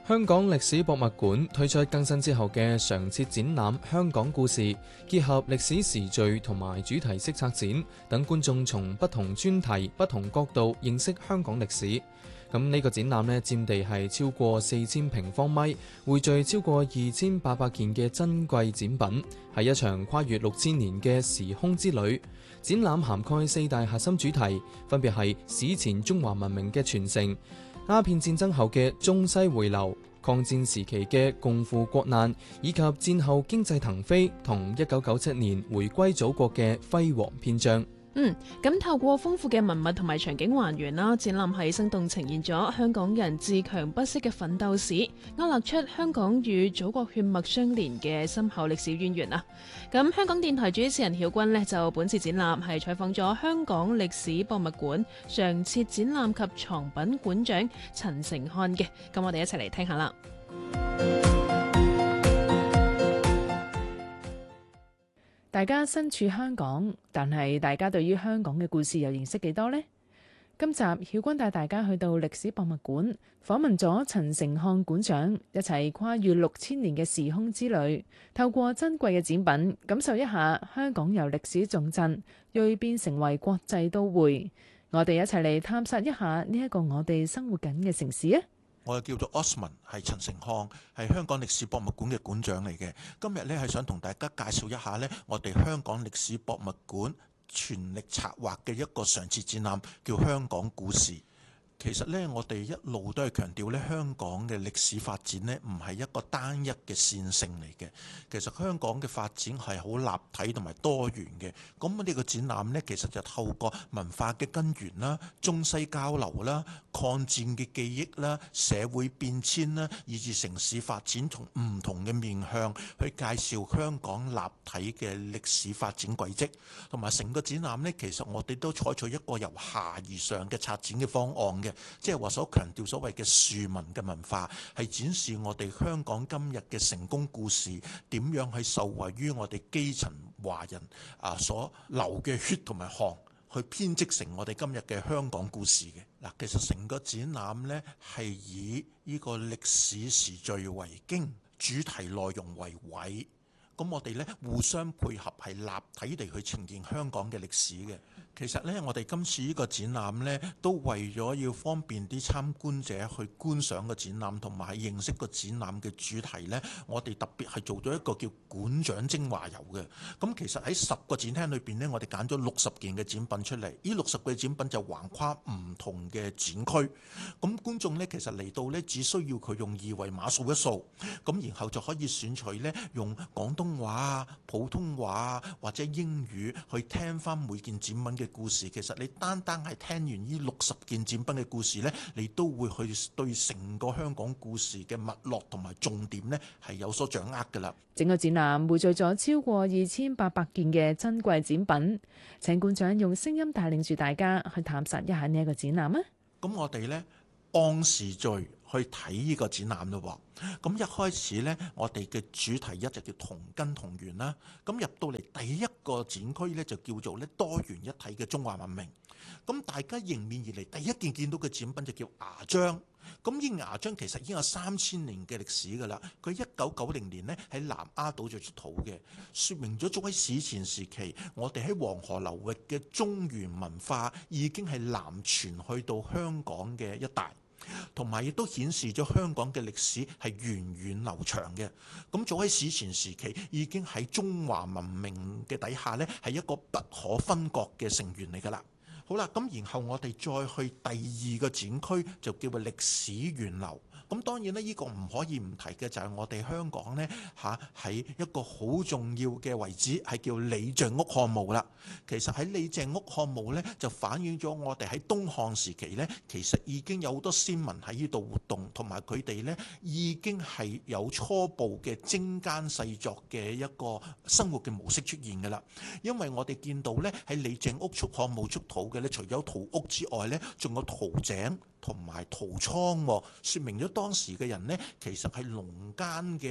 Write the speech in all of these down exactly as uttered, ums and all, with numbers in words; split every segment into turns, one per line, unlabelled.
香港歷史博物館推出更新之後嘅常設展覽《香港故事》，結合歷史時序同埋主題式策展，等觀眾從不同專題、不同角度認識香港歷史。咁呢個展覽呢，佔地係超過四千平方米，匯聚超過二千八百件嘅珍貴展品，係一場跨越六千年嘅時空之旅。展覽涵蓋四大核心主題，分別係史前中華文明嘅傳承、鴉片戰爭後嘅中西回流、抗戰時期嘅共赴國難，以及戰後經濟騰飛同一九九七年回歸祖國嘅輝煌篇章。
嗯，咁透過豐富嘅文物同埋場景還原啦，展覽係生動呈現咗香港人自強不息嘅奮鬥史，勾勒出香港與祖國血脈相連嘅深厚歷史淵源啊！咁香港電台主持人曉君呢，就本次展覽係採訪咗香港歷史博物館常設展覽及藏品館長陳成漢嘅，咁我哋一齊嚟聽下啦。
大家身處香港，但係大家對於香港嘅故事又認識幾多呢？今集曉君帶大家去到歷史博物館，訪問咗陳成漢館長，一齊跨越六千年嘅時空之旅，透過珍貴嘅展品，感受一下香港由歷史重鎮蛻變成為國際都會。我哋一齊嚟探索一下呢一個我哋生活緊嘅城市啊！
我叫做 Osman， 係陳成漢，係香港歷史博物館嘅館長嚟嘅。今日呢係想同大家介紹一下呢，我哋香港歷史博物館全力策劃嘅一個常設展覽，叫《香港故事》。其實呢，我哋一路都係強調呢，香港嘅歷史發展呢唔係一個單一嘅線性嚟嘅。其實香港嘅發展係好立體同埋多元嘅。咁呢個展覽呢，其實就透過文化嘅根源啦、中西交流啦、抗戰嘅記憶啦、社會變遷啦，以至城市發展從唔同嘅面向去介紹香港立體嘅歷史發展軌跡。同埋成個展覽呢，其實我哋都採取一個由下而上嘅策展嘅方案嘅。即係話所強調所謂嘅庶民嘅文化，係展示我哋香港今日嘅成功故事點樣去受惠於我哋基層華人啊所流嘅血同埋汗，去編織成我哋今日嘅香港故事嘅。嗱，其實成個展覽呢係以呢個歷史時序為經，主題內容為緯。咁我哋呢互相配合，係立體地去呈現香港嘅歷史嘅。其實呢，我哋今次呢個展覽呢，都為咗要方便啲參觀者去觀賞個展覽，同埋認識個展覽嘅主題呢，我哋特別係做咗一個叫館長精華遊嘅。咁其實喺十個展廳裏邊呢，我哋揀咗六十件嘅展品出嚟。呢六十個展品就橫跨唔同嘅展區。咁觀眾呢，其實嚟到呢，只需要佢用二維碼掃一掃，咁然後就可以選取呢，用廣東話啊、普通話啊或者英語去聽翻每件展品嘅故事。其實你單單係聽完呢六十件展品嘅故事呢，你都會去對成個香港故事嘅脈絡同埋重點呢係有所掌握㗎啦。
整個展覽匯聚咗超過二千八百件嘅珍貴展品，請館長用聲音帶領住大家去探索一下呢一個展覽啊！
咁我哋呢，按時序去睇呢個展覽咯。咁一開始呢，我哋嘅主題一就叫同根同源啦。咁入到嚟第一個展區呢，就叫做咧多元一體嘅中華文明。咁大家迎面而嚟第一件見到嘅展品就叫牙璋。咁呢牙璋其實已經有三千年嘅歷史㗎啦。佢一九九零年呢喺南丫島就出土嘅，説明咗早喺史前時期，我哋喺黃河流域嘅中原文化已經係南傳去到香港嘅一帶。同埋亦都顯示咗香港嘅歷史係源遠流長嘅。咁早喺史前時期已經喺中華文明嘅底下呢，係一個不可分割嘅成員嚟㗎啦。好啦，咁然後我哋再去第二個展區就叫做歷史源流。咁當然呢，呢個唔可以唔提嘅就係我哋香港呢，嚇喺一個好重要嘅位置，係叫李鄭屋漢墓啦。其實喺李鄭屋漢墓呢，就反映咗我哋喺東漢時期呢，其實已經有好多先民喺呢度活動，同埋佢哋呢已經係有初步嘅精耕細作嘅一個生活嘅模式出現㗎啦。因為我哋見到呢，喺李鄭屋出漢墓出土嘅呢，除咗土屋之外呢，仲有土井同埋屠倉，説明咗當時嘅人呢，其實係農耕嘅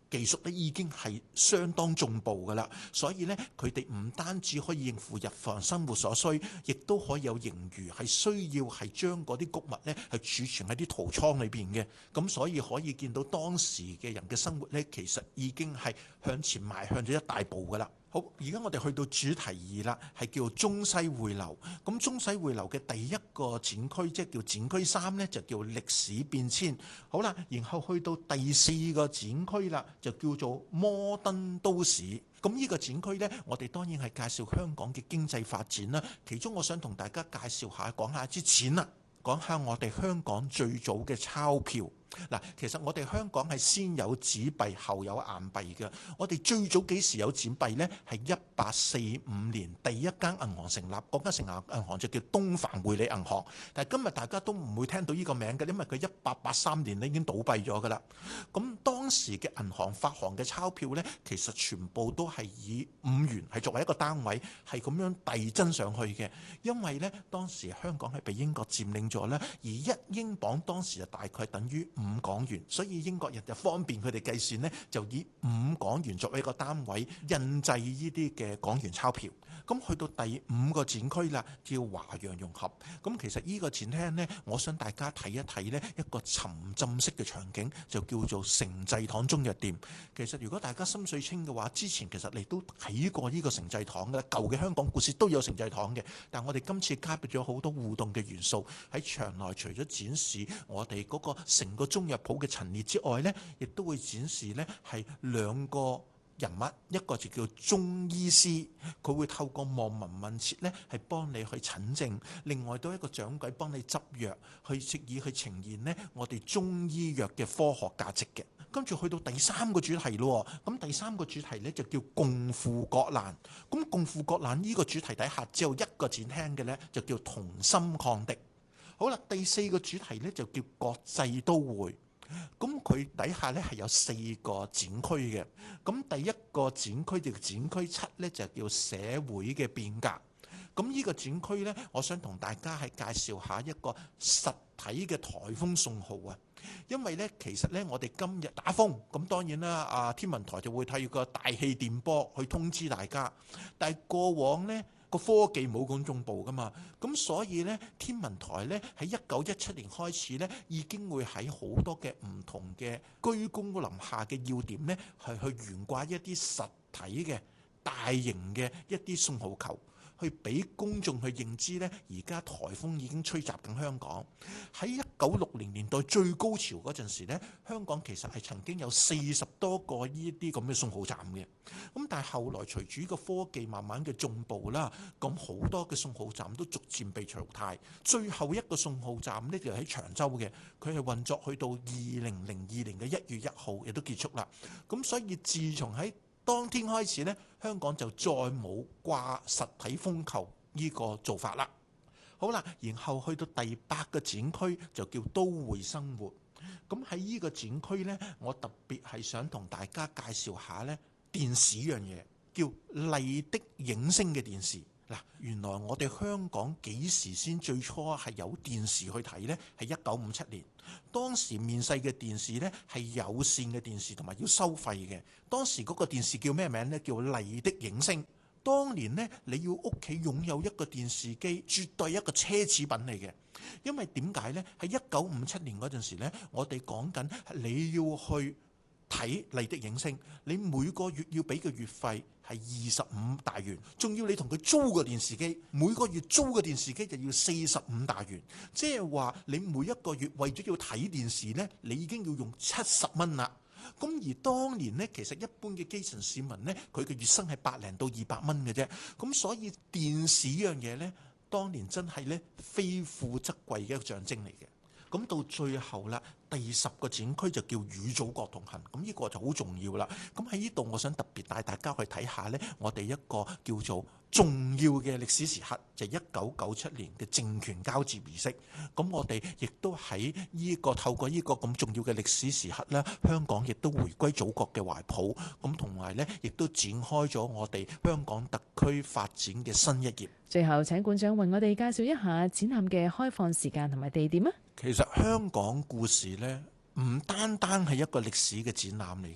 技術咧已經係相當進步噶啦，所以咧佢哋唔單止可以應付日常生活所需，亦都可以有盈餘，係需要係將嗰啲穀物咧係儲存喺啲屠倉裏邊嘅。咁所以可以見到當時嘅人嘅生活咧，其實已經係向前邁向咗一大步噶啦。好，而家我哋去到主題二啦，係叫中西匯流。咁中西匯流嘅第一個展區，即係叫展區三呢，就叫歷史變遷。好啦，然後去到第四個展區啦，就叫做摩登都市。咁呢個展區呢，我哋當然係介紹香港嘅經濟發展啦。其中我想同大家介紹下，講下啲錢啦，講下我哋香港最早嘅鈔票。嗱，其實我哋香港係先有紙幣後有硬幣嘅。我哋最早幾時有紙幣呢？係一八四五年第一間銀行成立，嗰間成立銀行就叫東藩匯理銀行。但係今日大家都唔會聽到呢個名嘅，因為佢一八八三年咧已經倒閉咗㗎啦。咁當時嘅銀行發行嘅鈔票呢，其實全部都係以五元係作為一個單位，係咁樣遞增上去嘅。因為呢，當時香港係被英國佔領咗啦，而一英鎊當時就大概等於五港元，所以英國人就方便佢哋計算呢，就以五港元作為一個單位印製呢啲嘅港元鈔票。咁去到第五個展區啦，叫華洋融合。咁其實呢個展廳呢，我想大家睇一睇呢一個沉浸式嘅場景，就叫做城際堂中藥店。其實如果大家心水清嘅話，之前其實你都睇過呢個城際堂嘅，舊嘅香港故事都有城際堂嘅。但我哋今次加入咗好多互動嘅元素喺場內，除咗展示我哋嗰個成個中藥鋪嘅陳列之外呢，亦都會展示呢係兩個人物，一個就叫中醫師，佢會透過望聞問切呢係幫你去診症；另外都一個掌櫃幫你執藥，去藉以去呈現呢我哋中醫藥嘅科學價值嘅。跟住去到第三個主題咯，咁第三個主題呢就叫共赴國難。咁共赴國難呢個主題底下只有一個展廳嘅呢，就叫同心抗敵。好啦，第四個主題呢就叫國際都會。咁佢底下咧係有四個展區嘅，咁第一個展區就展區七咧就叫社會嘅變革。咁呢個展區咧，我想同大家係介紹下一個實體嘅颱風信號啊。因為咧，其實咧，我哋今日打風，咁當然啦，啊天文台就會睇個大氣電波去通知大家。但係過往咧，個科技冇咁進步噶嘛，咁所以呢，天文台呢喺一九一七年開始呢，已經會喺好多嘅唔同嘅居高臨下嘅要點呢，係去懸掛一啲實體嘅大型嘅一啲信號球，去俾公眾去認知呢，而家颱風已經吹襲緊香港。喺一九六零年代最高潮嗰陣時呢，香港其實係曾經有四十多個呢啲咁嘅信號站嘅。咁但係後來隨住呢個科技慢慢嘅進步啦，咁好多嘅信號站都逐漸被淘汰。最後一個信號站呢，就喺長洲嘅，佢係運作去到二零零二年嘅一月一號，亦都結束啦。咁所以自從喺當天開始呢，香港就再冇掛實體風球呢個做法啦。好啦，然後去到第八個展區就叫都會生活。咁喺呢個展區呢，我特別係想同大家介紹下呢電視呢樣嘢，叫麗的映聲嘅電視。嗱，原來我哋香港幾時先最初係有電視去睇呢？係一九五七年。當時面世嘅電視呢係有線嘅電視，同埋要收費嘅。當時嗰個電視叫咩名呢？叫麗的映聲。當年呢，你要屋企擁有一個電視機，絕對係一個奢侈品嚟嘅。因為點解呢？喺一九五七年嗰陣時呢，我哋講緊你要去睇麗的映聲，你每個月要俾嘅月費係二十五大元，仲要你同佢租個電視機，每個月租個電視機就要四十五大元，即係話你每一個月為咗要睇電視呢，你已經要用七十蚊啦。咁而當年呢，其實一般嘅基層市民呢，佢嘅月薪係百零到二百蚊嘅啫。咁所以電視呢樣嘢呢，當年真係呢非富則貴嘅一個象徵嚟嘅。咁到最後啦，第十個展區就叫與祖國同行，咁呢個就好重要啦。咁喺呢度，我想特別帶大家去睇下呢，我哋一個叫做重要嘅歷史時刻，就係一九九七年嘅政權交接儀式。咁我哋亦都喺呢個透過呢個咁重要嘅歷史時刻呢，香港亦都回歸祖國嘅懷抱。咁同埋呢，亦都展開咗我哋香港特區發展嘅新一頁。
最後請館長為我哋介紹一下展覽嘅開放時間同埋地點啊！
其實香港故事呢，唔單單係一個歷史嘅展覽嚟嘅，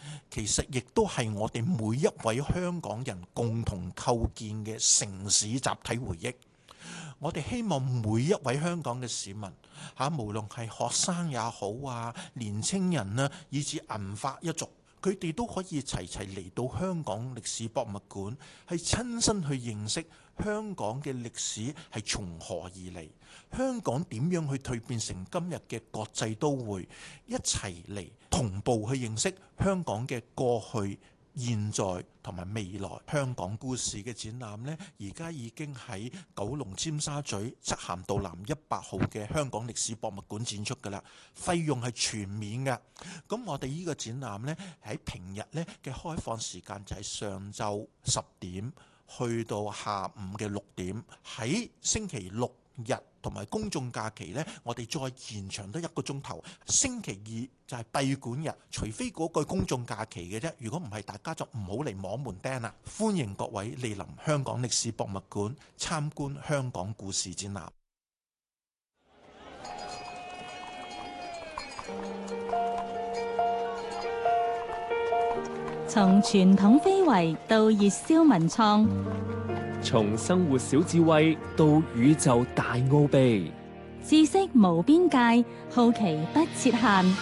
其實亦都係我哋每一位香港人共同構建嘅城市集體回憶。我哋希望每一位香港嘅市民嚇，無論係學生也好啊，年青人啦，以至銀髮一族，佢哋都可以齊齊嚟到香港歷史博物館，係親身去認識香港嘅歷史係從何而嚟，香港點樣去蛻變成今日嘅國際都會，一齊嚟同步去認識香港嘅過去、現在同埋未來。香港故事嘅展覽呢，而家已經喺九龍尖沙咀漆咸道南一百號嘅香港歷史博物館展出㗎啦，費用係全免嘅。咁我哋呢個展覽呢，喺平日呢嘅開放時間就係上晝十點去到下午嘅六點，喺星期六日同埋公眾假期呢，我哋再延長多一個鐘頭。星期二就係閉館日，除非嗰個公眾假期嘅啫。如果唔係，大家就唔好嚟摸門釘啦。歡迎各位蒞臨香港歷史博物館參觀香港故事展覽。
從傳統非遺到熱銷文創，
從生活小智慧到宇宙大奧秘，
知識無邊界，好奇不設限。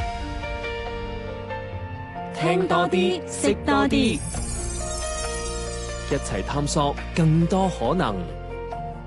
聽多啲，識多啲，一齊探索更多可能。